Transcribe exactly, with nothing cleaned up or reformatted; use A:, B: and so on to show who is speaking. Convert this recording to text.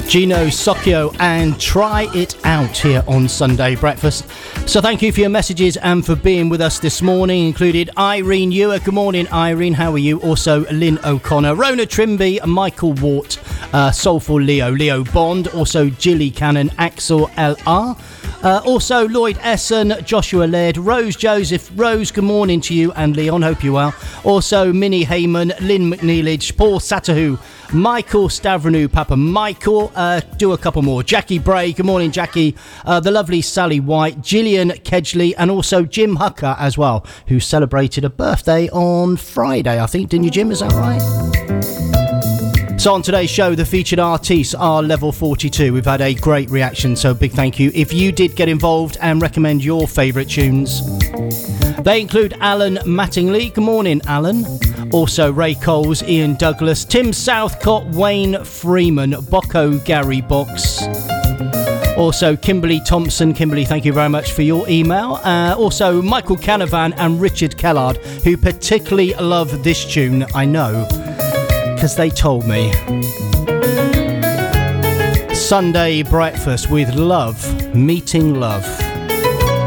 A: Gino Socchio and Try It Out here on Sunday Breakfast. So thank you for your messages and for being with us this morning. Included Irene Ewer. Good morning, Irene. How are you? Also Lynn O'Connor, Rona Trimby, Michael Wart, uh, Soulful Leo, Leo Bond, also Gilly Cannon, Axel L R. Uh, also Lloyd Essen, Joshua Laird, Rose Joseph. Rose, good morning to you and Leon. Hope you're well. Also Minnie Heyman, Lynn McNeilage, Paul Satahu, Michael Stavranu, Papa Michael, uh, do a couple more. Jackie Bray, good morning, Jackie. Uh, the lovely Sally White, Gillian Kedgley, and also Jim Hucker as well, who celebrated a birthday on Friday, I think. Didn't you, Jim? Is that right? So on today's show, the featured artists are Level forty-two. We've had a great reaction, so big thank you. If you did get involved and recommend your favourite tunes, they include Alan Mattingly. Good morning, Alan. Also Ray Coles, Ian Douglas, Tim Southcott, Wayne Freeman, Bocco Gary Box. Also Kimberly Thompson. Kimberly, thank you very much for your email. Uh, also Michael Canavan and Richard Kellard, who particularly love this tune, I know, because they told me. Sunday Breakfast with Love, Meeting Love.